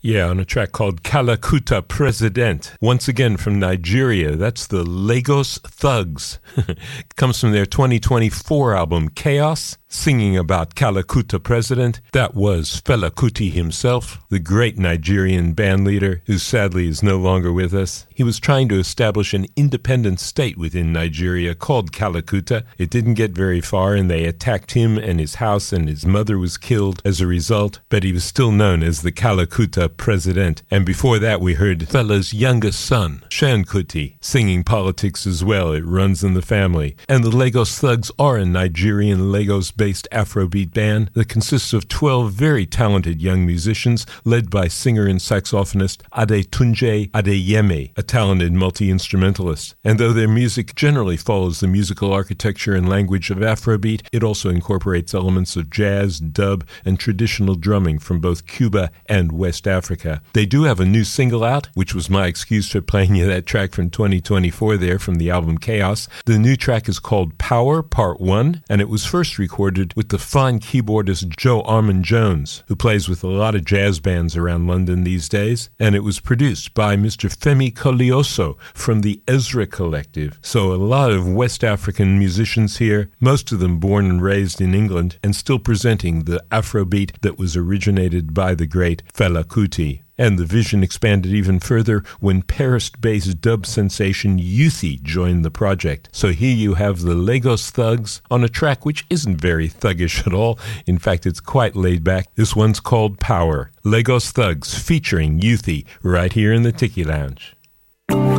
Yeah, on a track called Kalakuta President. Once again from Nigeria, that's the Lagos Thugs. It comes from their 2024 album, Chaos. Singing about Kalakuta President, that was Fela Kuti himself, the great Nigerian band leader who sadly is no longer with us. He was trying to establish an independent state within Nigeria called Kalakuta. It didn't get very far, and they attacked him and his house, and his mother was killed as a result, but he was still known as the Kalakuta President. And before that, we heard Fela's youngest son, Seun Kuti, singing politics as well. It runs in the family. And the Lagos Thugs are a Nigerian Lagos-based Afrobeat band that consists of 12 very talented young musicians led by singer and saxophonist Adetunji Adeyemi, a talented multi-instrumentalist. And though their music generally follows the musical architecture and language of Afrobeat, it also incorporates elements of jazz, dub, and traditional drumming from both Cuba and West Africa. They do have a new single out, which was my excuse for playing you that track from 2024 there from the album Chaos. The new track is called Power Part 1, and it was first recorded with the fine keyboardist Joe Armon-Jones, who plays with a lot of jazz bands around London these days, and it was produced by Mr. Femi Kolioso from the Ezra Collective. So a lot of West African musicians here, most of them born and raised in England, and still presenting the Afrobeat that was originated by the great Fela Kuti. And the vision expanded even further when Paris-based dub sensation Youthie joined the project. So here you have the Lagos Thugs on a track which isn't very thuggish at all. In fact, it's quite laid back. This one's called Power. Lagos Thugs featuring Youthie right here in the Tiki Lounge.